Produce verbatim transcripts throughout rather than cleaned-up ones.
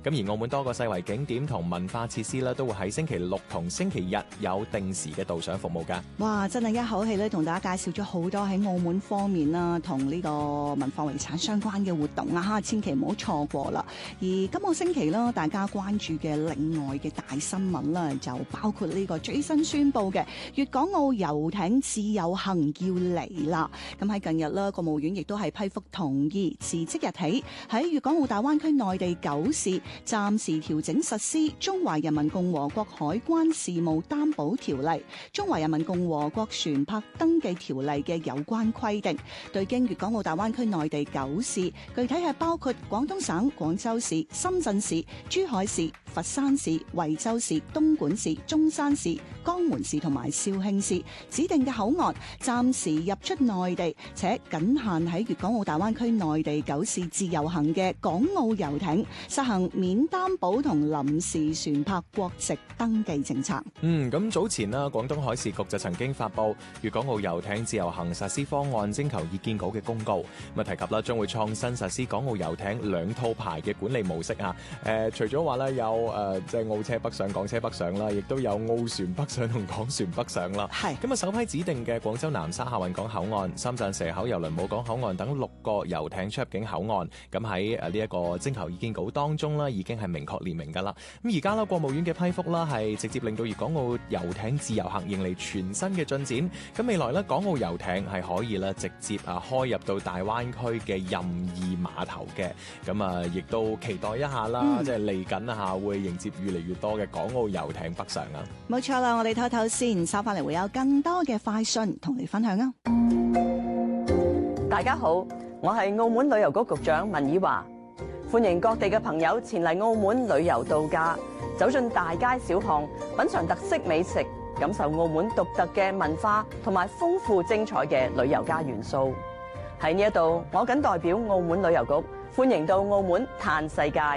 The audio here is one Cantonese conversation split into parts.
咁而澳門多個世遺景點同文化設施咧，都會喺星期六同星期日有定時嘅導賞服務㗎。 哇！真係一口氣咧，同大家介紹咗好多喺澳門方面啦，同呢個文化遺產相關嘅活動啊，嚇，千祈唔好錯過啦。而今個星期啦，大家關注嘅另外嘅大新聞啦，就包括呢個最新宣布嘅粵港澳遊艇自由行要嚟啦。咁喺近日啦，國務院亦都係批覆同意，自即日起喺粵港澳大灣區內地九市暫時調整實施《中華人民共和國海關事務擔保條例》、《中華人民共和國船舶登記條例》嘅有關規定，對經粵港澳大灣區內地九市，具體係包括廣東省廣州市、深圳市、珠海市、佛山市、惠州市、東莞市、中山市、江門市同埋肇慶市指定嘅口岸，暫時入出內地，且僅限喺粵港澳大灣區內地九市自由行嘅港澳遊艇，實行免擔保同臨時船舶國籍登記政策。 嗯，咁早前啦，廣東海事局就曾經發布粵港澳遊艇自由行實施方案徵求意見稿嘅公告，咁啊提及啦，將會創新實施港澳遊艇兩套牌嘅管理模式啊。誒、呃，除咗話咧有誒即係澳車北上、港車北上啦，亦都有澳船北上同港船北上啦。係咁啊，首批指定嘅廣州南沙客運港口岸、深圳蛇口郵輪母港口岸等六個遊艇出入境口岸，咁喺誒呢一個徵求意見稿當中啦，已經係明確列明㗎啦。咁而家啦，國務院嘅批覆啦，係直接令到粵港澳遊艇自由行迎嚟全新嘅進展。咁未來咧，港澳遊艇係可以咧直接啊開入到大灣區嘅任意碼頭嘅。咁啊，亦都期待一下啦，嗯、即係嚟緊啊，會迎接越嚟越多嘅港澳遊艇北上啊！ 冇錯啦，我哋唞唞先，收翻嚟會有更多嘅快訊同你分享啊！ 大家好，我係澳門旅遊局局長文以華，歡迎各地嘅朋友前嚟澳門旅遊度假，走進大街小巷，品嘗特色美食，感受澳門獨特嘅文化同埋豐富精彩嘅旅遊加元素。喺呢一度，我謹代表澳門旅遊局歡迎到澳門嘆世界。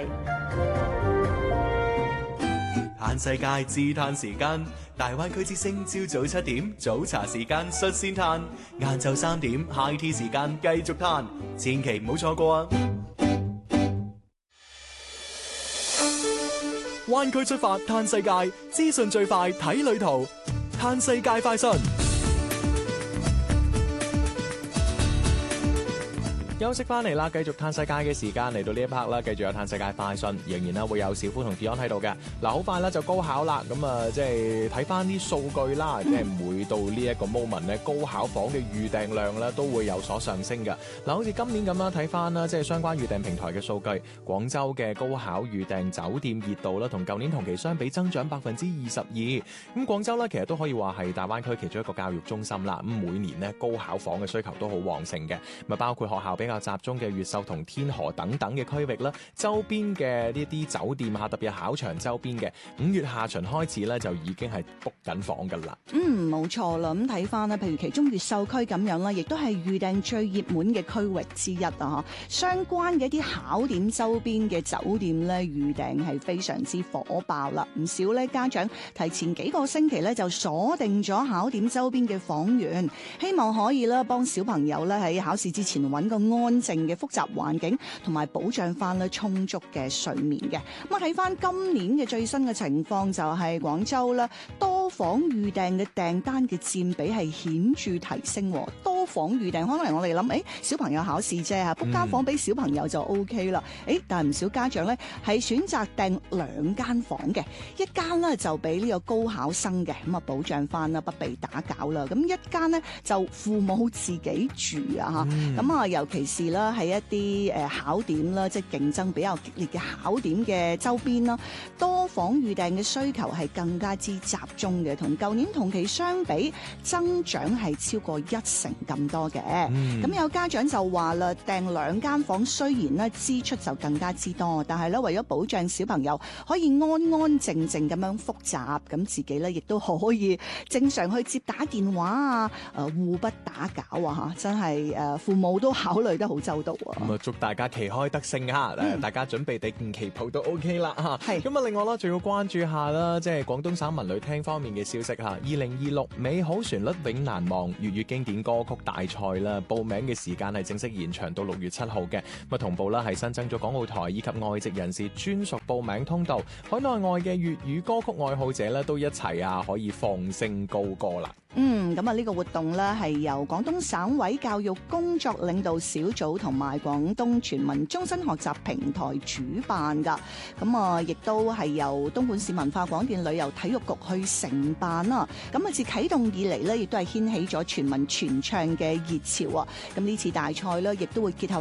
嘆世界自嘆時間，大灣區之聲朝早七點早茶時間率先嘆，晏晝三點 high tea 時間繼續嘆，千祈唔好錯過啊！灣區出發嘆世界，資訊最快睇旅途，嘆世界快訊。 休息翻嚟啦，繼續嘆世界嘅時間嚟到呢一 part 啦，繼續有嘆世界快訊，仍然啦會有小夫同 Fion 喺度嘅。嗱，好快啦就高考啦，咁啊即係睇翻啲數據啦，即係每到呢一個 moment 咧，高考房嘅預訂量咧都會有所上升嘅。嗱，好似今年咁啦，睇翻啦，即係相關預訂平台嘅數據，廣州嘅高考預訂酒店熱度啦，同舊年同期相比增長百分之二十二。咁廣州咧其實都可以話係大灣區其中一個教育中心啦。咁每年咧高考房嘅需求都好旺盛嘅，咁啊包括學校比較集中嘅越秀同天河等等嘅區域啦，周邊嘅呢啲酒店啊，特別係考場周邊嘅，五月下旬開始咧就已經係 book 緊房噶啦。 嗯，冇錯啦。咁睇翻咧，譬如其中越秀區咁樣啦，亦都係預訂最熱門嘅區域之一啊！相關嘅一啲考點周邊嘅酒店咧，預訂係非常之火爆啦。唔少咧家長提前幾個星期咧就鎖定咗考點周邊嘅房源，希望可以咧幫小朋友咧喺考試之前揾個安靜嘅複雜環境，同埋保障翻咧充足嘅睡眠嘅。咁啊睇翻今年嘅最新嘅情況，就係廣州咧多房預訂嘅訂單嘅佔比係顯著提升。多房預訂可能我哋諗，誒小朋友考試啫嚇，book間房俾小朋友就 O K 啦。誒，但係唔少家長咧係選擇訂兩間房嘅，一間咧就俾呢個高考生嘅，咁啊保障翻啦，不被打攪啦。咁一間咧就父母自己住啊嚇。咁啊、嗯，尤其是啦喺一啲誒考點啦，即係競爭比較激烈嘅考點嘅周邊啦，多房預訂嘅需求係更加之集中嘅，同舊年同期相比增長係超過一成咁多嘅。咁、嗯、有家長就話啦，訂兩間房雖然咧支出就更加之多，但係咧為咗保障小朋友可以安安靜靜咁樣復習，咁自己咧亦都可以正常去接打電話啊，誒互不打攪啊嚇，真係誒父母都考慮得好周到啊！ 咁啊，祝大家旗開得勝嚇！誒、嗯，大家準備定旗袍都 OK 啦嚇。係咁啊，另外啦，仲要關注下啦，即係廣東省文旅廳方面嘅消息嚇。二零二六美好旋律永難忘粵語經典歌曲大賽啦，報名嘅時間係正式延長到六月七號嘅。咁啊同步啦係新增咗港澳台以及外籍人士專屬報名通道，海內外嘅粵語歌曲愛好者咧都一齊啊可以放聲高歌啦。 嗯，咁啊呢個活動呢係由廣東省委教育工作領導小組同埋廣東全民終身學習平台主辦噶，咁啊亦都係由東莞市文化廣電旅遊體育局去承辦啦。咁啊自啟動以嚟呢，亦都係掀起咗全民傳唱嘅熱潮啊！咁呢次大賽呢，亦都會結合